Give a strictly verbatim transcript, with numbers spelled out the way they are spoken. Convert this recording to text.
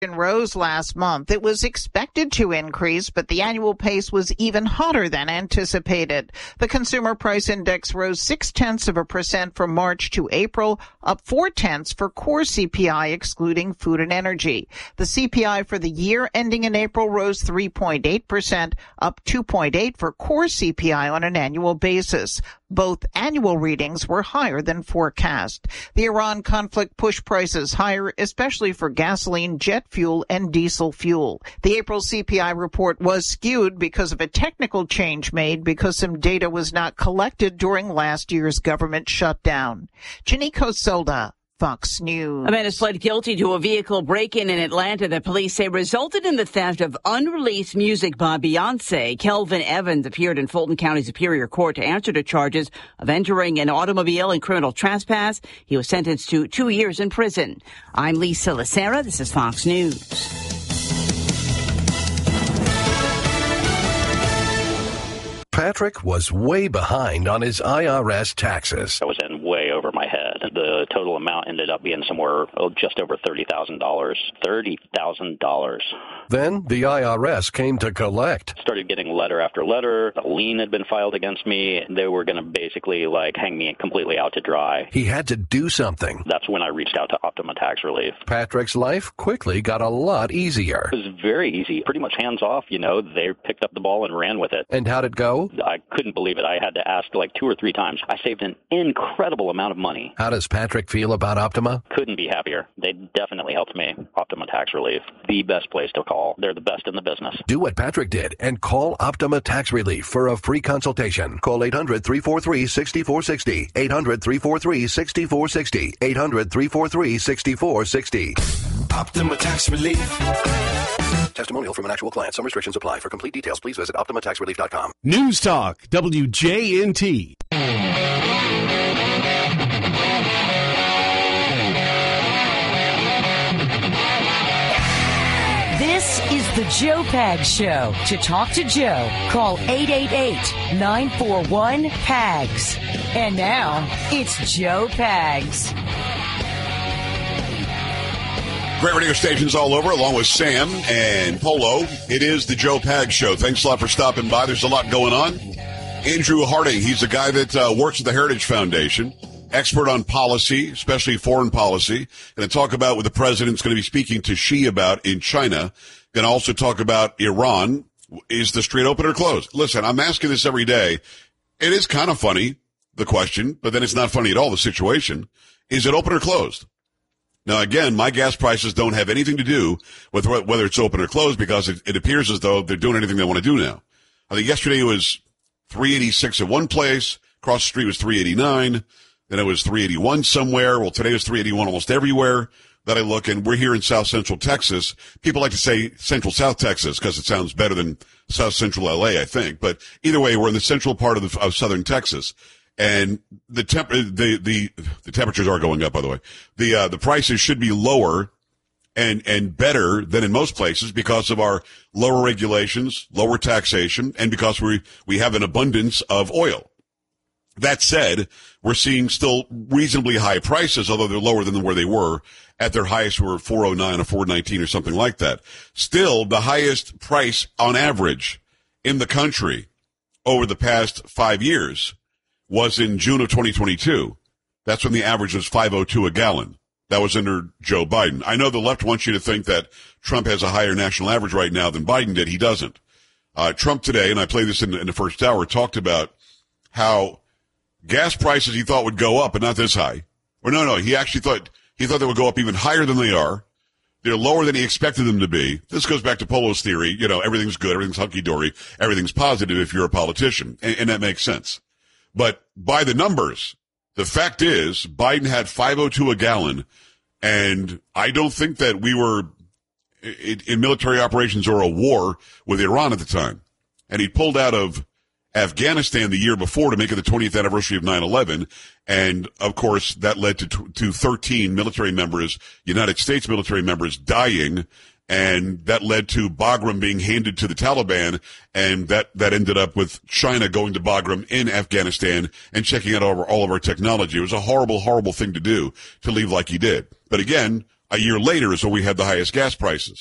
rose last month. It was expected to increase, but the annual pace was even hotter than anticipated. The Consumer Price Index rose six tenths of a percent from March to April, up four tenths for core C P I excluding food and energy. The C P I for the year ending in April rose three point eight percent, up two point eight for core C P I on an annual basis. Both annual readings were higher than forecast. The Iran conflict pushed prices higher, especially for gasoline, jet fuel, and diesel fuel. The April C P I report was skewed because of a technical change made because some data was not collected during last year's government shutdown. Janiko Solda, Fox News. A man is pled guilty to a vehicle break-in in Atlanta that police say resulted in the theft of unreleased music by Beyonce. Kelvin Evans appeared in Fulton County Superior Court to answer to charges of entering an automobile and criminal trespass. He was sentenced to two years in prison. I'm Lisa Lacera. This is Fox News. Patrick was way behind on his I R S taxes. I was in way over my head. The total amount ended up being somewhere oh, just over thirty thousand dollars. thirty thousand dollars. Then the I R S came to collect. Started getting letter after letter. A lien had been filed against me. They were going to basically like hang me completely out to dry. He had to do something. That's when I reached out to Optima Tax Relief. Patrick's life quickly got a lot easier. It was very easy. Pretty much hands off, you know. They picked up the ball and ran with it. And how'd it go? I couldn't believe it. I had to ask like two or three times. I saved an incredible amount of money. How does Patrick feel about Optima? Couldn't be happier. They definitely helped me. Optima Tax Relief, the best place to call. They're the best in the business. Do what Patrick did and call Optima Tax Relief for a free consultation. Call eight hundred, three four three, six four six zero. eight hundred, three four three, six four six zero. eight hundred, three four three, six four six zero. Optima Tax Relief. Testimonial from an actual client. Some restrictions apply. For complete details, please visit optima tax relief dot com. News Talk, W J N T. This is the Joe Pags Show. To talk to Joe, call eight eight eight, nine four one, P A G S. And now, it's Joe Pags. Great radio stations all over, along with Sam and Polo. It is the Joe Pags Show. Thanks a lot for stopping by. There's a lot going on. Andrew Harding, he's the guy that uh, works at the Heritage Foundation, expert on policy, especially foreign policy. Going to talk about what the president's going to be speaking to Xi about in China. Going to also talk about Iran. Is the street open or closed? Listen, I'm asking this every day. It is kind of funny, the question, but then it's not funny at all, the situation. Is it open or closed? Now, again, my gas prices don't have anything to do with whether it's open or closed because it, it appears as though they're doing anything they want to do now. I think yesterday it was three eighty-six at one place. Across the street was three eighty-nine. Then it was three eighty-one somewhere. Well, today is three eighty-one almost everywhere that I look. And we're here in South Central Texas. People like to say Central South Texas because it sounds better than South Central L A, I think. But either way, we're in the central part of, the, of southern Texas. And the temp, the, the, the temperatures are going up, by the way. The, uh, the prices should be lower and, and better than in most places because of our lower regulations, lower taxation, and because we, we have an abundance of oil. That said, we're seeing still reasonably high prices, although they're lower than where they were at their highest were four oh nine or four nineteen or something like that. Still, the highest price on average in the country over the past five years was in June of twenty twenty-two. That's when the average was five oh two a gallon. That was under Joe Biden. I know the left wants you to think that Trump has a higher national average right now than Biden did. He doesn't. Uh, Trump today, and I played this in, in the first hour, talked about how gas prices he thought would go up, but not this high. Or no, no, he actually thought, he thought they would go up even higher than they are. They're lower than he expected them to be. This goes back to Polo's theory. You know, everything's good, everything's hunky-dory, everything's positive if you're a politician. And, and that makes sense. But by the numbers, the fact is Biden had five oh two a gallon, and I don't think that we were in, in military operations or a war with Iran at the time. And he pulled out of Afghanistan the year before to make it the twentieth anniversary of nine eleven. And, of course, that led to to thirteen military members, United States military members, dying. And that led to Bagram being handed to the Taliban, and that, that ended up with China going to Bagram in Afghanistan and checking out all of, our, all of our technology. It was a horrible, horrible thing to do, to leave like he did. But again, A year later is when we had the highest gas prices.